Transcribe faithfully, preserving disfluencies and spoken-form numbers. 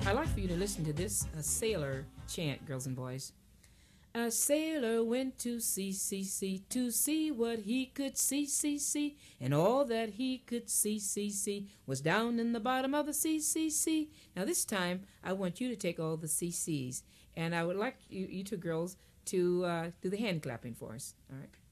I'd like for you to listen to this uh, sailor chant, girls and boys. A sailor went to sea, sea, sea, to see what he could see, see, see, and all that he could see, see, see, was down in the bottom of the sea, sea, sea. Now this time, I want you to take all the C Cs, and I would like you, you two girls to uh, do the hand clapping for us, all right?